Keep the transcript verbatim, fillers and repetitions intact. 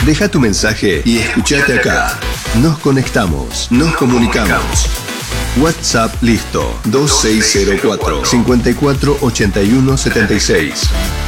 Deja tu mensaje y escuchate acá. Nos conectamos, nos comunicamos. WhatsApp listo dos seis cero cuatro, cinco cuatro ocho uno siete seis.